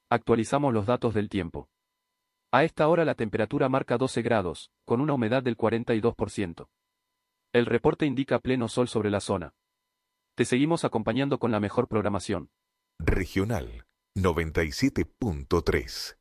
Actualizamos los datos del tiempo. A esta hora la temperatura marca 12 grados, con una humedad del 42%. El reporte indica pleno sol sobre la zona. Te seguimos acompañando con la mejor programación. Regional 97.3.